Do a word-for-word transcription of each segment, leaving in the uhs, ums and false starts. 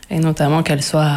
et notamment qu'elle soit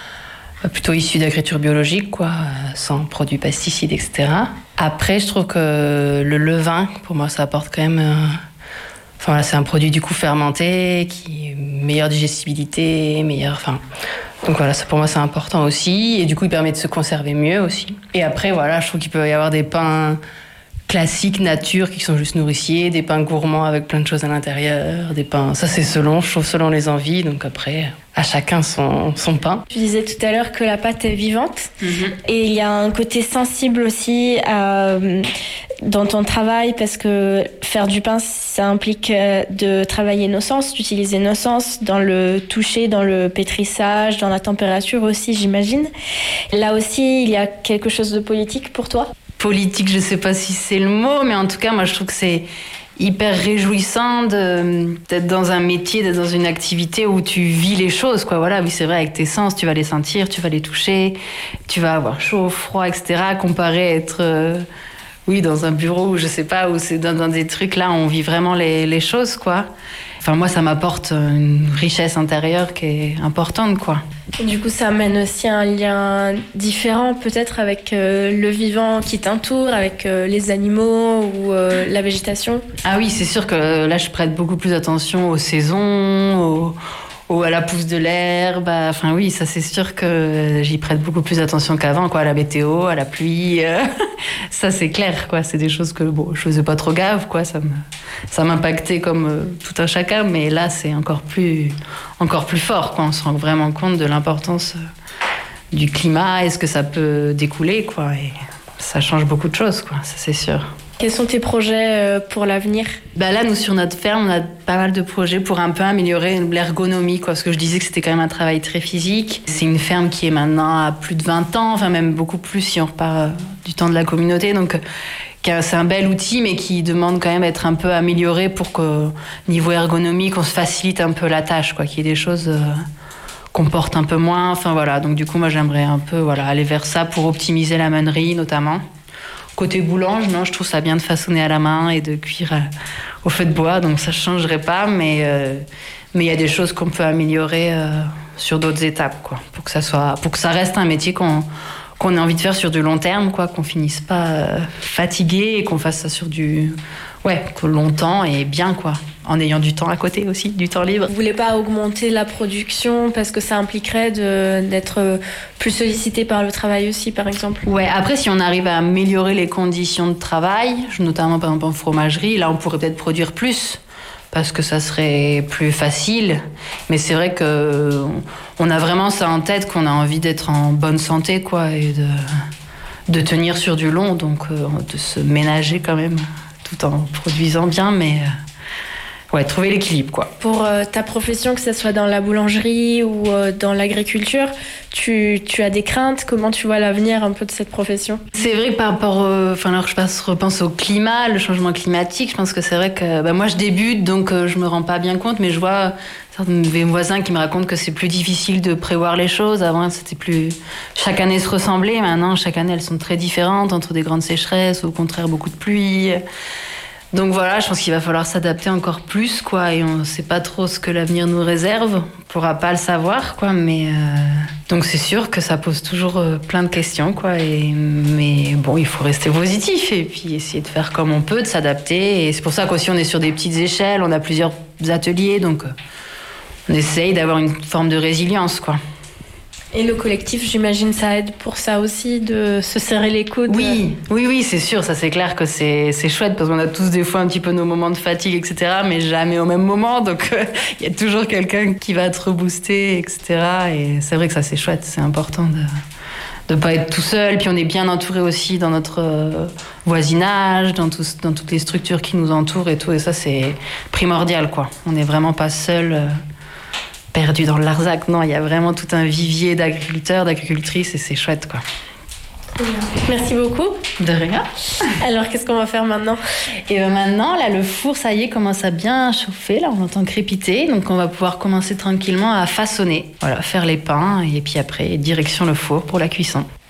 plutôt issue d'agriculture biologique, quoi, sans produits pesticides, et cetera. Après, je trouve que le levain, pour moi, ça apporte quand même... Euh, enfin, voilà, c'est un produit du coup fermenté, qui est meilleure digestibilité, meilleur... Enfin, donc voilà, ça, pour moi, c'est important aussi. Et du coup, il permet de se conserver mieux aussi. Et après, voilà, je trouve qu'il peut y avoir des pains classiques, nature, qui sont juste nourriciers, des pains gourmands avec plein de choses à l'intérieur, des pains... Ça, c'est selon, je trouve, selon les envies. Donc après, à chacun son, son pain. Tu disais tout à l'heure que la pâte est vivante. Mm-hmm. Et il y a un côté sensible aussi euh, dans ton travail, parce que faire du pain, ça implique de travailler nos sens, d'utiliser nos sens dans le toucher, dans le pétrissage, dans la température aussi, j'imagine. Là aussi, il y a quelque chose de politique pour toi ? Politique, je sais pas si c'est le mot, mais en tout cas, moi, je trouve que c'est hyper réjouissant de, d'être dans un métier, d'être dans une activité où tu vis les choses, quoi. Voilà, oui, c'est vrai, avec tes sens, tu vas les sentir, tu vas les toucher, tu vas avoir chaud, froid, et cetera. Comparé à être, euh, oui, dans un bureau où je sais pas, où c'est dans, dans des trucs là, où on vit vraiment les, les choses, quoi. Enfin, moi, ça m'apporte une richesse intérieure qui est importante, quoi. Et du coup, ça amène aussi un lien différent, peut-être, avec euh, le vivant qui t'entoure, avec euh, les animaux ou euh, la végétation. Ah oui, c'est sûr que là, je prête beaucoup plus attention aux saisons, aux, aux, à la pousse de l'herbe. Enfin oui, ça, c'est sûr que j'y prête beaucoup plus attention qu'avant, quoi, à la météo, à la pluie. Euh, ça, c'est clair, quoi. C'est des choses que, bon, je faisais pas trop gaffe, quoi. Ça me... Ça m'impactait comme euh, tout un chacun, mais là, c'est encore plus, encore plus fort, quoi. On se rend vraiment compte de l'importance euh, du climat et ce que ça peut découler, quoi. Et ça change beaucoup de choses, quoi, ça, c'est sûr. Quels sont tes projets euh, pour l'avenir ? Bah là, nous, sur notre ferme, on a pas mal de projets pour un peu améliorer l'ergonomie, quoi. Parce que je disais que c'était quand même un travail très physique. C'est une ferme qui est maintenant à plus de vingt ans, enfin même beaucoup plus si on repart euh, du temps de la communauté. Donc, euh, c'est un bel outil, mais qui demande quand même d'être un peu amélioré pour que, niveau ergonomique, on se facilite un peu la tâche, quoi, qu'il y ait des choses euh, qu'on porte un peu moins. Enfin voilà, donc du coup, moi, j'aimerais un peu voilà, aller vers ça pour optimiser la meunerie, notamment. Côté boulange, non, je trouve ça bien de façonner à la main et de cuire euh, au feu de bois, donc ça ne changerait pas, mais euh, mais il y a des choses qu'on peut améliorer euh, sur d'autres étapes, quoi, pour que ça soit, pour que ça reste un métier qu'on qu'on ait envie de faire sur du long terme, quoi, qu'on finisse pas euh, fatigué et qu'on fasse ça sur du ouais, longtemps et bien, quoi, en ayant du temps à côté aussi, du temps libre. Vous voulez pas augmenter la production parce que ça impliquerait de, d'être plus sollicité par le travail aussi, par exemple ? Ouais, après, si on arrive à améliorer les conditions de travail, notamment par exemple en fromagerie, là, on pourrait peut-être produire plus, parce que ça serait plus facile. Mais c'est vrai que on a vraiment ça en tête, qu'on a envie d'être en bonne santé, quoi, et de, de tenir sur du long, donc euh, de se ménager quand même, tout en produisant bien, mais euh, ouais, trouver l'équilibre, quoi. Pour euh, ta profession, que ce soit dans la boulangerie ou euh, dans l'agriculture, tu, tu as des craintes ? Comment tu vois l'avenir un peu de cette profession ? C'est vrai que par rapport, enfin, euh, alors je passe, repense au climat, le changement climatique, je pense que c'est vrai que bah, moi je débute, donc euh, je me rends pas bien compte, mais je vois certains de mes voisins qui me racontent que c'est plus difficile de prévoir les choses. Avant, c'était plus, chaque année se ressemblait. Maintenant, chaque année, elles sont très différentes, entre des grandes sécheresses ou au contraire beaucoup de pluie. Donc voilà, je pense qu'il va falloir s'adapter encore plus, quoi, et on ne sait pas trop ce que l'avenir nous réserve. On ne pourra pas le savoir, quoi, mais... Euh... Donc c'est sûr que ça pose toujours euh, plein de questions, quoi, et... mais bon, il faut rester positif et puis essayer de faire comme on peut, de s'adapter. Et c'est pour ça qu'aussi on est sur des petites échelles, on a plusieurs ateliers, donc euh, on essaye d'avoir une forme de résilience, quoi. Et le collectif, j'imagine, ça aide pour ça aussi, de se serrer les coudes. Oui, oui, oui, c'est sûr, ça c'est clair que c'est, c'est chouette, parce qu'on a tous des fois un petit peu nos moments de fatigue, et cetera, mais jamais au même moment, donc il euh, y a toujours quelqu'un qui va te rebooster, et cetera. Et c'est vrai que ça c'est chouette, c'est important de ne pas être tout seul, puis on est bien entouré aussi dans notre euh, voisinage, dans, tout, dans toutes les structures qui nous entourent et tout, et ça c'est primordial, quoi. On n'est vraiment pas seul... Euh, perdu dans le Larzac, non, il y a vraiment tout un vivier d'agriculteurs, d'agricultrices et c'est chouette, quoi. Merci beaucoup. De rien. Alors, qu'est-ce qu'on va faire maintenant ? Et ben maintenant, là, le four, ça y est, commence à bien chauffer, là, on entend crépiter, donc on va pouvoir commencer tranquillement à façonner, voilà, faire les pains et puis après, direction le four pour la cuisson.